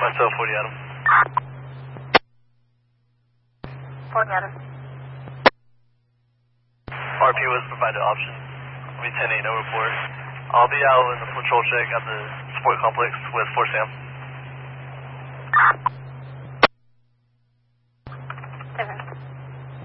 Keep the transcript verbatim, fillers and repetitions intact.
Hotel forty Adam. forty Adam. R P was provided option. I'll be ten eight, no report. I'll be out in the patrol check at the sport complex with four Sam.